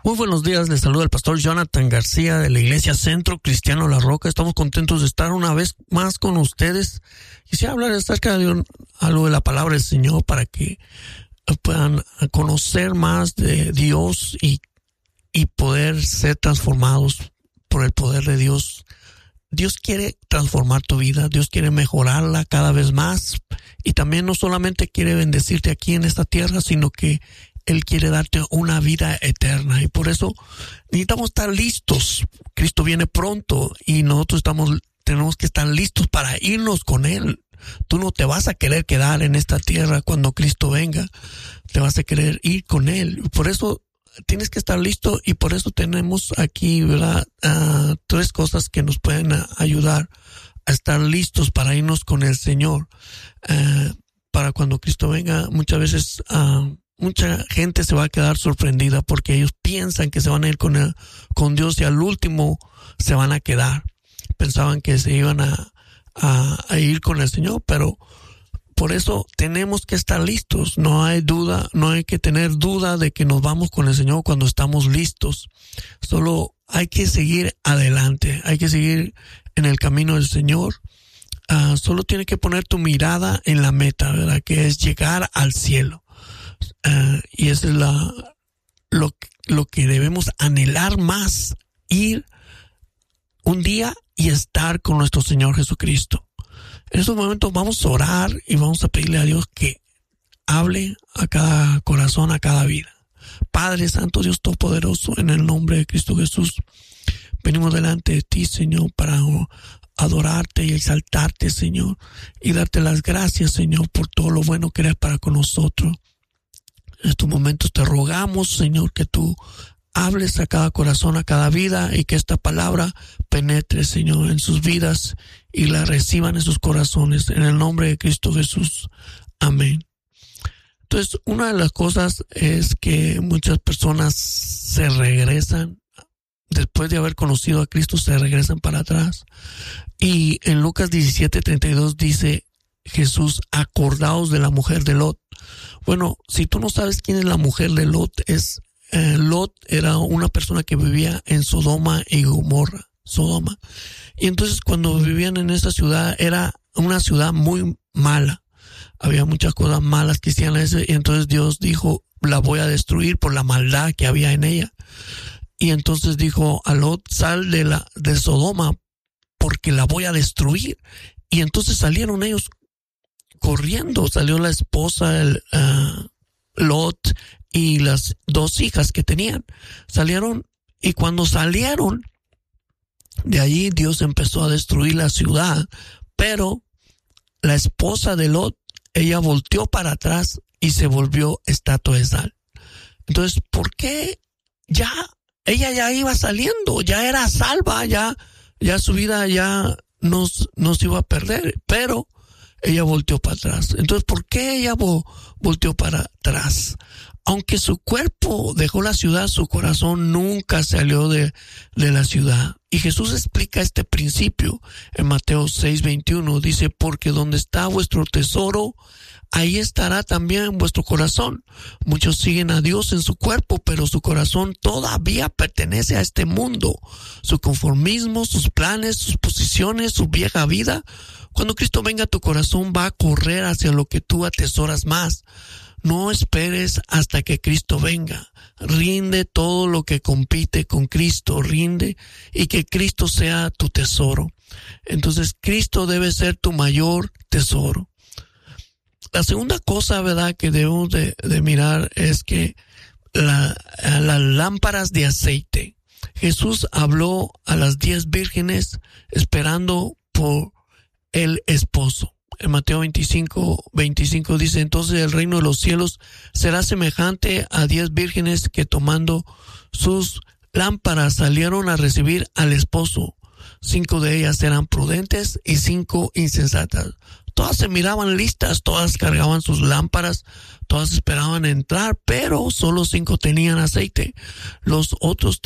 Muy buenos días, les saluda el pastor Jonathan García de la Iglesia Centro Cristiano La Roca. Estamos contentos de estar una vez más con ustedes. Quisiera hablar acerca de algo de la palabra del Señor para que puedan conocer más de Dios y poder ser transformados por el poder de Dios. Dios quiere transformar tu vida, Dios quiere mejorarla cada vez más, y también no solamente quiere bendecirte aquí en esta tierra, sino que Él quiere darte una vida eterna, y por eso necesitamos estar listos. Cristo viene pronto y nosotros tenemos que estar listos para irnos con Él. Tú no te vas a querer quedar en esta tierra cuando Cristo venga, te vas a querer ir con Él. Por eso tienes que estar listo, y por eso tenemos aquí, ¿verdad? Tres cosas que nos pueden ayudar a estar listos para irnos con el Señor. Para cuando Cristo venga, muchas veces mucha gente se va a quedar sorprendida porque ellos piensan que se van a ir con Dios, y al último se van a quedar. Pensaban que se iban a ir con el Señor, pero por eso tenemos que estar listos. No hay duda, no hay que tener duda de que nos vamos con el Señor cuando estamos listos. Solo hay que seguir adelante, hay que seguir en el camino del Señor. Solo tienes que poner tu mirada en la meta, ¿verdad? Que es llegar al cielo. Y eso es lo que debemos anhelar más, ir un día y estar con nuestro Señor Jesucristo. En estos momentos vamos a orar y vamos a pedirle a Dios que hable a cada corazón, a cada vida. Padre Santo, Dios Todopoderoso, en el nombre de Cristo Jesús, venimos delante de ti, Señor, para adorarte y exaltarte, Señor, y darte las gracias, Señor, por todo lo bueno que eres para con nosotros. En estos momentos te rogamos, Señor, que tú hables a cada corazón, a cada vida, y que esta palabra penetre, Señor, en sus vidas y la reciban en sus corazones. En el nombre de Cristo Jesús. Amén. Entonces, una de las cosas es que muchas personas se regresan, después de haber conocido a Cristo, se regresan para atrás. Y en Lucas 17:32 dice Jesús: acordaos de la mujer de Lot. Bueno, si tú no sabes quién es la mujer de Lot, Lot era una persona que vivía en Sodoma y Gomorra, Sodoma. Y entonces cuando vivían en esa ciudad, era una ciudad muy mala. Había muchas cosas malas que hacían y entonces Dios dijo: la voy a destruir por la maldad que había en ella. Y entonces dijo a Lot: sal de Sodoma porque la voy a destruir. Y entonces salieron ellos corriendo. Salió la esposa, Lot, y las dos hijas que tenían. Salieron, y cuando salieron de allí, Dios empezó a destruir la ciudad. Pero la esposa de Lot, ella volteó para atrás y se volvió estatua de sal. Entonces, ¿por qué ella ya iba saliendo, ya era salva, ya su vida ya no se iba a perder, pero ella volteó para atrás? Entonces, ¿por qué ella volteó para atrás? Aunque su cuerpo dejó la ciudad, su corazón nunca salió de la ciudad. Y Jesús explica este principio en Mateo 6:21. Dice: porque donde está vuestro tesoro, ahí estará también vuestro corazón. Muchos siguen a Dios en su cuerpo, pero su corazón todavía pertenece a este mundo. Su conformismo, sus planes, sus posiciones, su vieja vida. Cuando Cristo venga, tu corazón va a correr hacia lo que tú atesoras más. No esperes hasta que Cristo venga. Rinde todo lo que compite con Cristo. Rinde, y que Cristo sea tu tesoro. Entonces, Cristo debe ser tu mayor tesoro. La segunda cosa, ¿verdad?, que debemos de mirar es que las lámparas de aceite. Jesús habló a las 10 vírgenes esperando por el esposo. En Mateo 25:25 dice: entonces el reino de los cielos será semejante a 10 vírgenes que, tomando sus lámparas, salieron a recibir al esposo. 5 de ellas eran prudentes y 5 insensatas. Todas se miraban listas, todas cargaban sus lámparas, todas esperaban entrar, pero solo 5 tenían aceite. Las otras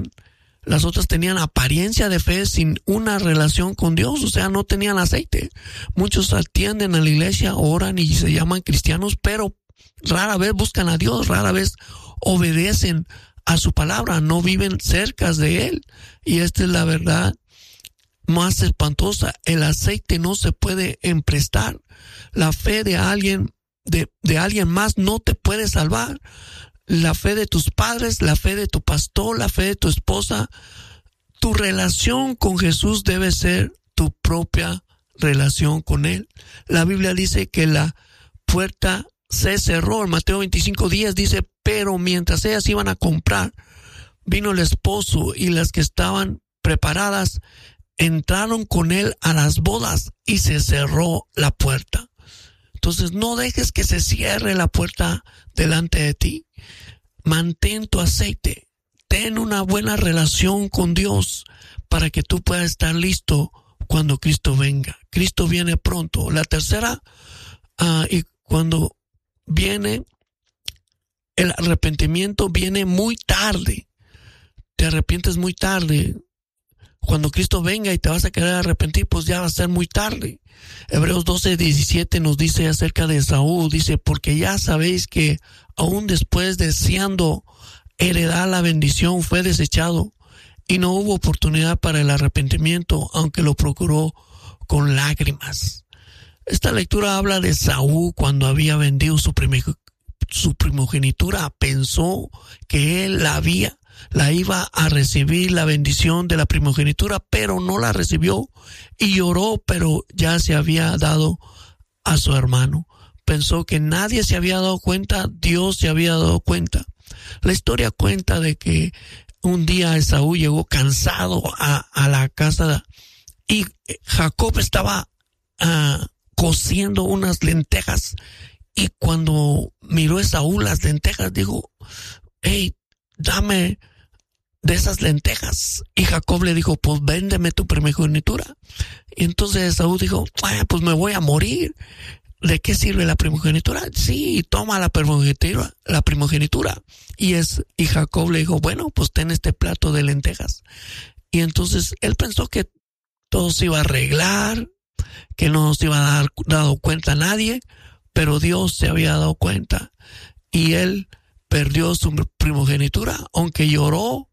tenían apariencia de fe sin una relación con Dios, o sea, no tenían aceite. Muchos atienden a la iglesia, oran y se llaman cristianos, pero rara vez buscan a Dios, rara vez obedecen a su palabra, no viven cerca de Él. Y esta es la verdad más espantosa. El aceite no se puede emprestar. La fe de alguien, de alguien más no te puede salvar. La fe de tus padres, la fe de tu pastor, la fe de tu esposa. Tu relación con Jesús debe ser tu propia relación con Él. La Biblia dice que la puerta se cerró. En Mateo 25:10 dice, pero mientras ellas iban a comprar, vino el esposo y las que estaban preparadas entraron con él a las bodas y se cerró la puerta. Entonces no dejes que se cierre la puerta delante de ti. Mantén tu aceite. Ten una buena relación con Dios para que tú puedas estar listo cuando Cristo venga. Cristo viene pronto. La tercera, y cuando viene el arrepentimiento, viene muy tarde. Te arrepientes muy tarde. Cuando Cristo venga y te vas a querer arrepentir, pues ya va a ser muy tarde. Hebreos 12:17 nos dice acerca de Esaú, dice, porque ya sabéis que aún después deseando heredar la bendición fue desechado y no hubo oportunidad para el arrepentimiento, aunque lo procuró con lágrimas. Esta lectura habla de Esaú cuando había vendido su primogenitura. Pensó que él la iba a recibir la bendición de la primogenitura, pero no la recibió y lloró, pero ya se había dado a su hermano. Pensó que nadie se había dado cuenta, Dios se había dado cuenta. La historia cuenta de que un día Esaú llegó cansado a la casa y Jacob estaba cociendo unas lentejas, y cuando miró Esaú las lentejas dijo, hey, dame de esas lentejas. Y Jacob le dijo, pues véndeme tu primogenitura. Y entonces Esaú dijo, pues me voy a morir. ¿De qué sirve la primogenitura? Sí, toma la primogenitura. Y Jacob le dijo, bueno, pues ten este plato de lentejas. Y entonces él pensó que todo se iba a arreglar, que no se iba a dado cuenta a nadie, pero Dios se había dado cuenta. Y él perdió su primogenitura, aunque lloró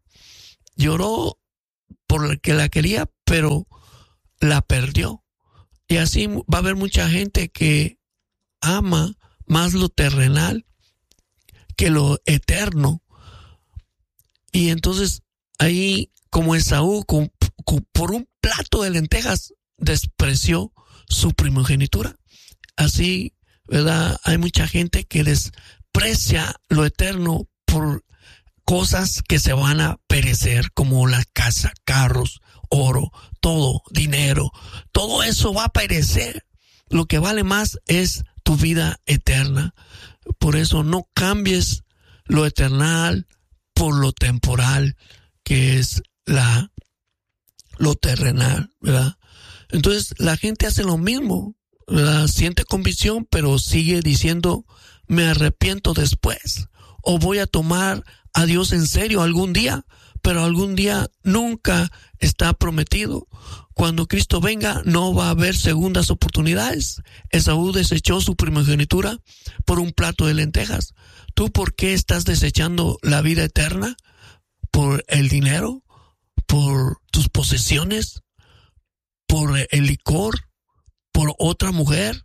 porque la quería, pero la perdió. Y así va a haber mucha gente que ama más lo terrenal que lo eterno. Y entonces ahí, como Esaú, por un plato de lentejas, despreció su primogenitura. Así, ¿verdad? Hay mucha gente que desprecia lo eterno por cosas que se van a perecer, como la casa, carros, oro, todo, dinero. Todo eso va a perecer. Lo que vale más es tu vida eterna. Por eso no cambies lo eternal por lo temporal, que es lo terrenal, ¿verdad? Entonces la gente hace lo mismo, ¿verdad? Siente convicción, pero sigue diciendo, me arrepiento después, o voy a tomar a Dios en serio algún día, pero algún día nunca está prometido. Cuando Cristo venga no va a haber segundas oportunidades. Esaú desechó su primogenitura por un plato de lentejas. ¿Tú por qué estás desechando la vida eterna? ¿Por el dinero? ¿Por tus posesiones? ¿Por el licor? ¿Por otra mujer?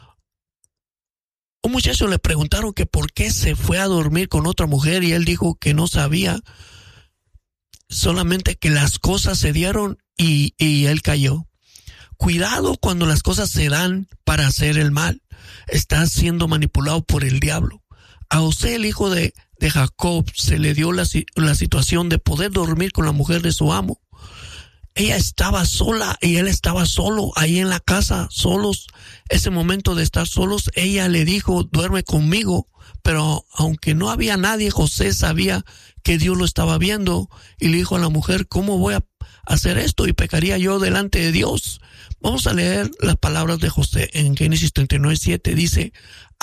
Un muchacho le preguntaron que por qué se fue a dormir con otra mujer y él dijo que no sabía, solamente que las cosas se dieron y él cayó. Cuidado cuando las cosas se dan para hacer el mal. Estás siendo manipulado por el diablo. A José, el hijo de Jacob, se le dio la situación de poder dormir con la mujer de su amo. Ella estaba sola y él estaba solo ahí en la casa, solos. Ese momento de estar solos, ella le dijo, duerme conmigo. Pero aunque no había nadie, José sabía que Dios lo estaba viendo y le dijo a la mujer, ¿cómo voy a hacer esto? Y pecaría yo delante de Dios. Vamos a leer las palabras de José en Génesis 39:7. Dice,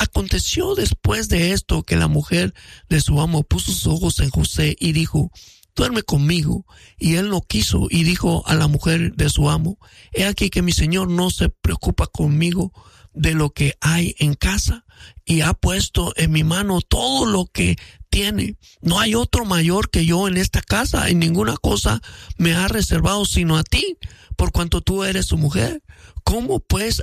aconteció después de esto que la mujer de su amo puso sus ojos en José y dijo, duerme conmigo. Y él no quiso y dijo a la mujer de su amo, he aquí que mi señor no se preocupa conmigo de lo que hay en casa y ha puesto en mi mano todo lo que tiene. No hay otro mayor que yo en esta casa y ninguna cosa me ha reservado sino a ti, por cuanto tú eres su mujer. ¿Cómo pues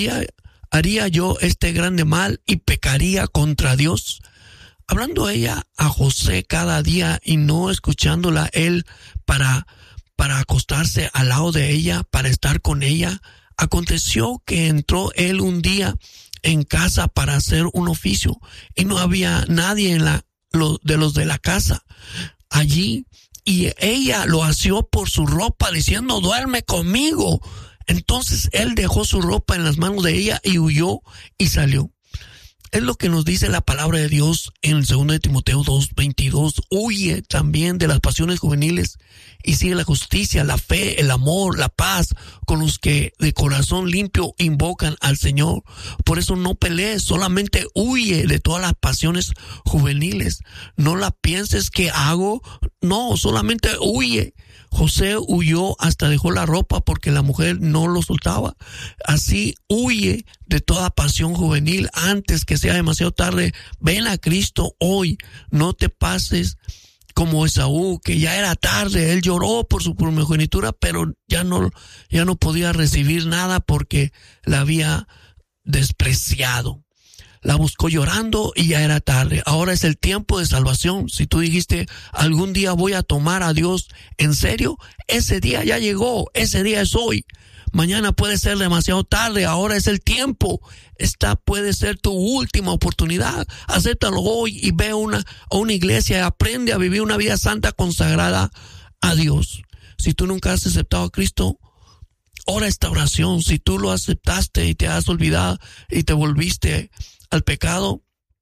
haría yo este grande mal y pecaría contra Dios? Hablando ella a José cada día y no escuchándola él para acostarse al lado de ella, para estar con ella, aconteció que entró él un día en casa para hacer un oficio y no había nadie de los de la casa allí, y ella lo asió por su ropa diciendo, duerme conmigo. Entonces él dejó su ropa en las manos de ella y huyó y salió. Es lo que nos dice la palabra de Dios en el 2 de Timoteo 2:22. Huye también de las pasiones juveniles y sigue la justicia, la fe, el amor, la paz con los que de corazón limpio invocan al Señor. Por eso no pelees, solamente huye de todas las pasiones juveniles. No la pienses que hago, no, solamente huye. José huyó hasta dejó la ropa porque la mujer no lo soltaba. Así huye de toda pasión juvenil antes que sea demasiado tarde. Ven a Cristo hoy. No te pases como Esaú, que ya era tarde. Él lloró por su primogenitura, pero ya no podía recibir nada porque la había despreciado. La buscó llorando y ya era tarde. Ahora es el tiempo de salvación. Si tú dijiste, algún día voy a tomar a Dios en serio, ese día ya llegó, ese día es hoy. Mañana puede ser demasiado tarde, ahora es el tiempo. Esta puede ser tu última oportunidad. Acéptalo hoy y ve a una iglesia y aprende a vivir una vida santa consagrada a Dios. Si tú nunca has aceptado a Cristo, ora esta oración. Si tú lo aceptaste y te has olvidado y te volviste al pecado,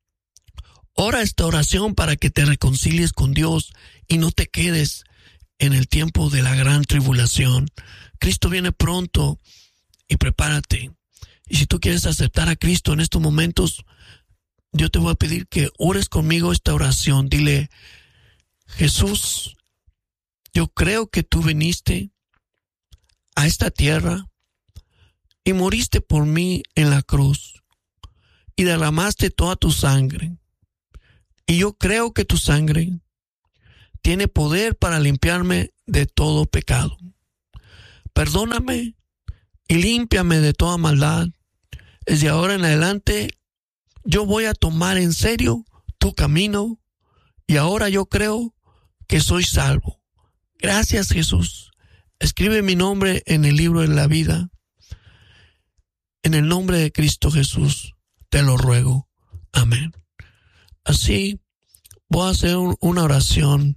ora esta oración para que te reconcilies con Dios y no te quedes en el tiempo de la gran tribulación. Cristo viene pronto y prepárate. Y si tú quieres aceptar a Cristo en estos momentos, yo te voy a pedir que ores conmigo esta oración. Dile, Jesús, yo creo que tú viniste a esta tierra y moriste por mí en la cruz y derramaste toda tu sangre. Y yo creo que tu sangre tiene poder para limpiarme de todo pecado. Perdóname y límpiame de toda maldad. Desde ahora en adelante yo voy a tomar en serio tu camino y ahora yo creo que soy salvo. Gracias, Jesús. Escribe mi nombre en el libro de la vida. En el nombre de Cristo Jesús te lo ruego. Amén. Así voy a hacer una oración.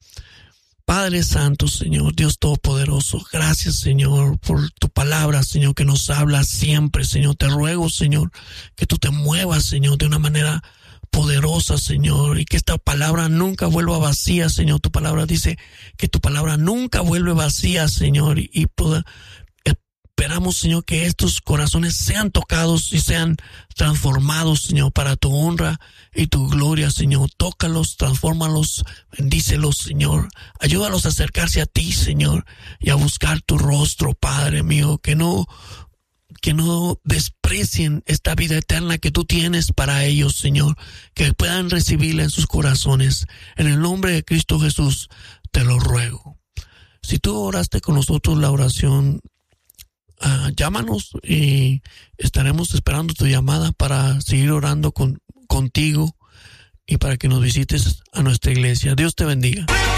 Padre Santo, Señor, Dios Todopoderoso, gracias, Señor, por tu palabra, Señor, que nos habla siempre, Señor. Te ruego, Señor, que tú te muevas, Señor, de una manera poderosa, Señor, y que esta palabra nunca vuelva vacía, Señor. Tu palabra dice que tu palabra nunca vuelve vacía, Señor, y esperamos, Señor, que estos corazones sean tocados y sean transformados, Señor, para tu honra y tu gloria, Señor. Tócalos, transfórmalos, bendícelos, Señor. Ayúdalos a acercarse a ti, Señor, y a buscar tu rostro, Padre mío. Que no desprecien esta vida eterna que tú tienes para ellos, Señor. Que puedan recibirla en sus corazones. En el nombre de Cristo Jesús te lo ruego. Si tú oraste con nosotros la oración, llámanos y estaremos esperando tu llamada para seguir orando contigo y para que nos visites a nuestra iglesia. Dios te bendiga.